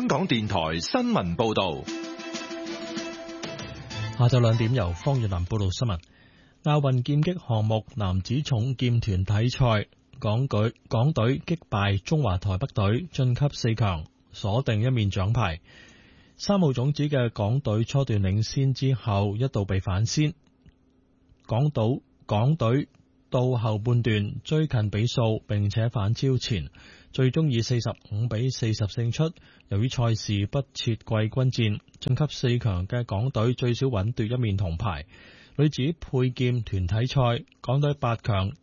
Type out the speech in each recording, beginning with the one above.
香港電台新聞報道。 下晝2點由方月蘭報道新聞。亞運劍擊項目男子重劍團體賽，港隊擊敗中華台北隊晉級4強，鎖定一面獎牌。3號種子嘅港隊初段領先之後一度被反先，港隊到後半段追近比數並且反超前，最終以45-40勝出。由於賽事不設季軍戰，晉級4強嘅港隊最少穩奪一面銅牌。女子佩劍團體賽，港隊8強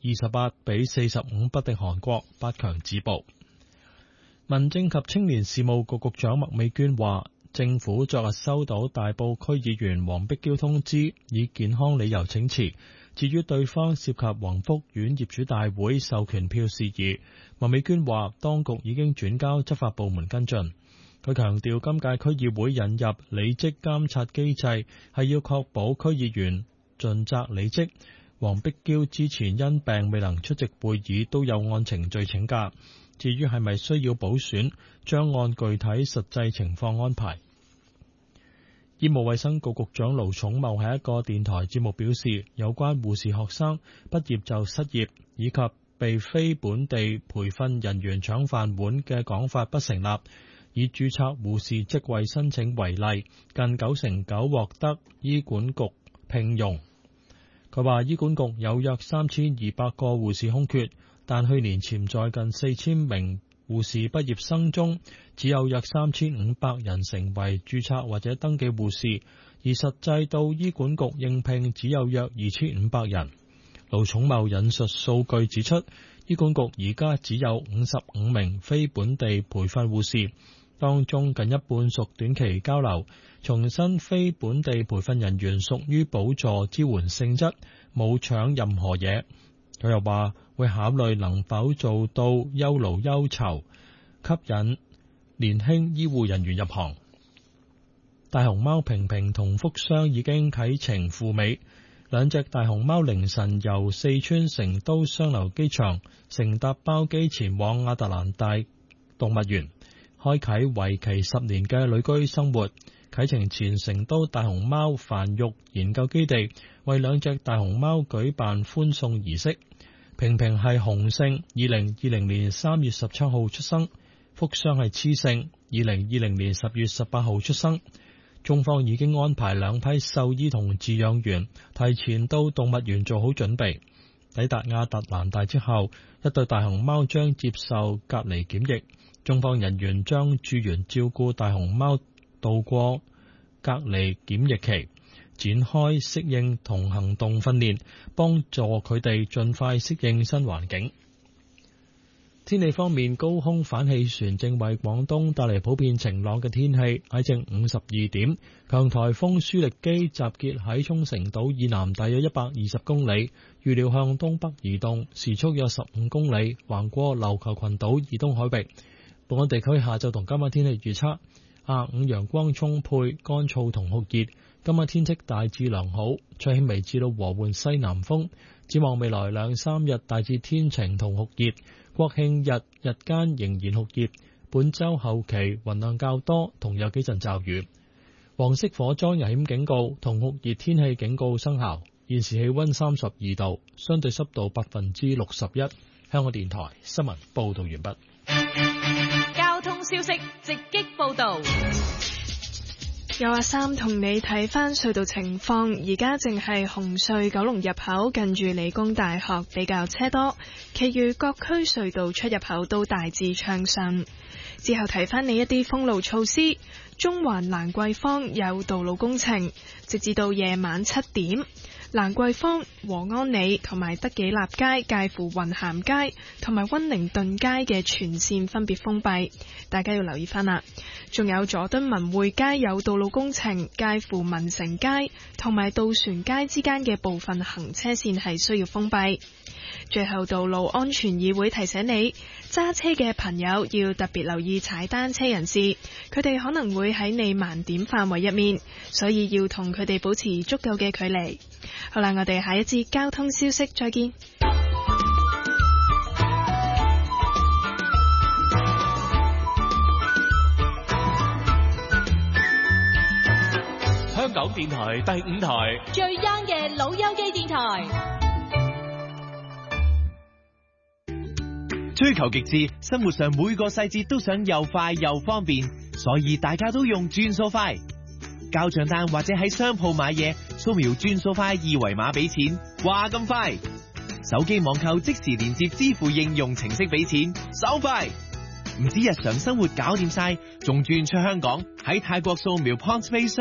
28-45不敵韓國，8強止步。民政及青年事務局局長麥美娟話，政府昨日收到大埔區議員黃碧嬌通知，以健康理由請辭。至於對方涉及宏福苑業主大會授權票事宜，麥美娟話當局已經轉交執法部門跟進。佢強調今屆區議會引入履職監察機制係要確保區議員盡責履職。黃碧嬌之前因病未能出席會議，都有按程序請假。至於係咪需要補選，將按具體實際情況安排。醫務衛生局局長盧寵茂喺一個電台節目表示，有關護士學生畢業就失業以及被非本地培訓人員搶飯碗嘅講法不成立。以註冊護士職位申請為例，近99%獲得醫管局聘用。佢話醫管局有約3200個護士空缺，但去年潛在近4000名護士畢業生中，只有約3500人成為註冊或者登記護士，而實際到醫管局應聘只有約2500人。盧寵茂引述數據指出，醫管局而家只有55名非本地培訓護士，當中近一半屬短期交流。重申非本地培訓人員屬於補助支援性質，冇搶任何嘢。佢又話會考慮能否做到優勞優酬，吸引年輕醫護人員入行。大熊貓平平同福箱已經啟程赴美，兩隻大熊貓凌晨由四川成都雙流機場乘搭包機前往亞特蘭大動物園，開啟為期10年嘅旅居生活。啟程前，成都大熊貓繁育研究基地為兩隻大熊貓舉辦歡送儀式。平平係雄性，2020年3月17號出生；福箱係雌性，2020年10月18號出生。中方已經安排兩批獸醫同飼養員提前到動物園做好準備。抵達亞特蘭大之後，一對大熊貓將接受隔離檢疫，中方人員將駐園照顧大熊貓度過隔離檢疫期，展開適應同行動訓練，幫助佢哋盡快適應新環境。天氣方面，高空反氣旋正為廣東帶嚟普遍晴朗嘅天氣。喺正午12點，強颱風舒力基集結喺沖繩島以南大約120公里，預料向東北移動，時速約15公里，橫過琉球群島以東海域。本港地區下晝同今晚天氣預測：下午陽光充沛，乾燥同酷熱。今晚天色大致良好，吹輕微至到和緩西南風。展望未來2-3日大致天晴同酷熱，國慶日日間仍然酷熱。本週後期雲量較多，同有幾陣驟雨。黃色火災危險警告同酷熱天氣警告生效。現時氣溫32度，相對濕度61%。香港電台新聞報道完畢。 交通消息直擊報道。 有阿三同你睇返隧道情況，而家淨係紅隧九龍入口近住理工大學比較車多，其餘各區隧道出入口都大致暢順。之後提返你一啲封路措施，中環蘭桂坊有道路工程，直至到夜晚7點。蘭桂坊、和安里同埋德己立街介乎雲咸街同埋溫寧頓街嘅全線分別封閉，大家要留意返啦。仲有佐敦文匯街有道路工程，介乎民城街同埋渡船街之間嘅部分行車線係需要封閉。最後，道路安全議會提醒你，揸車嘅朋友要特別留意踩單車人士，佢哋可能會喺你盲點範圍入面，所以要同佢哋保持足夠嘅距離。好啦，我哋下一節交通消息再見。 黨電台第5台， 最 young 嘅老友記電台。 追求極致，生活上每個細節都想又快又方便，所以大家都用轉數快。交賬單或者喺商鋪買嘢，掃描轉數快二維碼俾錢，話咁快。手機網購即時連接支付應用程式俾錢，手快。唔止日常生活搞掂晒，仲轉出香港喺泰國掃描 PointsPay